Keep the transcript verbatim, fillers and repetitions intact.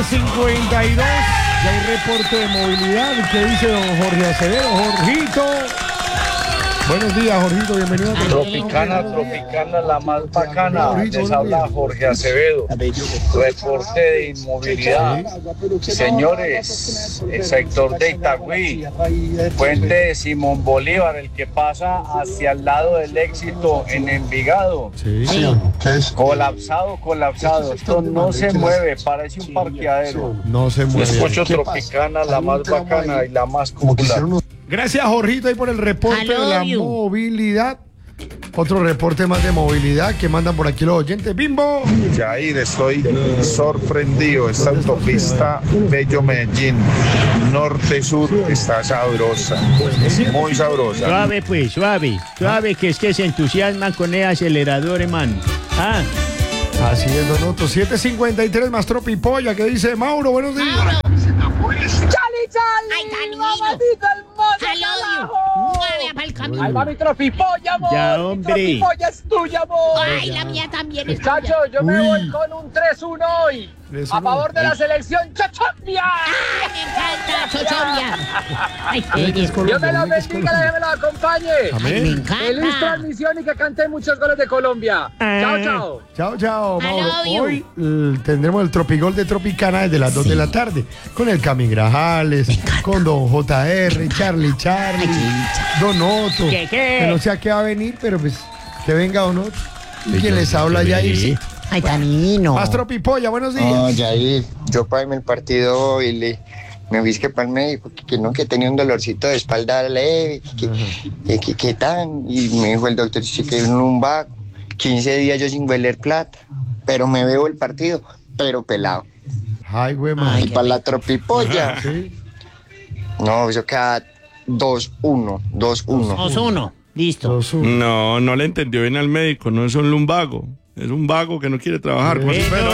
cincuenta y dos, ya hay reporte de movilidad. ¿Qué dice don Jorge Acevedo? Jorgito. Buenos días, Jorgito, bienvenido. Tropicana, Tropicana, la más bacana. Les habla Jorge Acevedo. Reporte de inmovilidad. Señores, el sector de Itagüí, puente de Simón Bolívar, el que pasa hacia el lado del Éxito en Envigado. Sí. Colapsado, colapsado. Esto no se mueve, parece un parqueadero. No se mueve. Escucho Tropicana, la más bacana y la más popular. Gracias, Jorgito, ahí por el reporte de la movilidad. Otro reporte más de movilidad que mandan por aquí los oyentes. ¡Bimbo! Jair, estoy sorprendido. Esta autopista Bello-Medellín, norte-sur, está sabrosa. Muy sabrosa. Suave, pues, suave. Suave, que es que se entusiasman con el acelerador, hermano. Ah. Así es, Don Otto. siete cincuenta y tres más Tropipolla, que dice Mauro, buenos días. ¡Chali, chali! ¡Ay, Danilo! ¡Mamadito hermoso, ¡Al carajo! odio! ¡Mueve para el camino! ¡Ay, mami, Tropipolla, amor! Ya, Mi hombre. Tropipolla es tuya, amor! ¡Ay, la mía también es Muchacho, tuya! yo me Uy. voy con un tres uno hoy. tres A uno. favor de la selección Chochombia. ¡Ay, me encanta, Chochombia! ¡Ay, qué Dios bien! Dios me lo bendiga, Dios me lo acompañe. ¡Ay, me Amén. Feliz encanta! transmisión y que cante muchos goles de Colombia. Chao, chao. Chao, chao, I Mauro. love you. Hoy eh, tendremos el Tropigol de Tropicana desde las dos de la tarde. Con el Cami Grajales, con Don J R, Charlie Charlie, Don Otto. ¿Qué, qué? Que no sé a qué va a venir, pero pues que venga Don Otto. Y quien les habla ya irse. ¡Ay, Danilo! Más Tropipolla, buenos días. No, Jair, yo para irme el partido y le, me fui que para el médico, que, que no, que tenía un dolorcito de espalda leve, que, que, que, que tan, y me dijo el doctor sí, que es un lumbago, quince días yo sin hueler plata, pero me veo el partido, pero pelado. Ay, güey, Y man. para la Tropipolla, Sí. no, eso queda dos uno, dos uno. Dos uno. Listo. Dos, uno. No, no le entendió bien al médico, no es un lumbago, es un vago que no quiere trabajar. Como si fuera-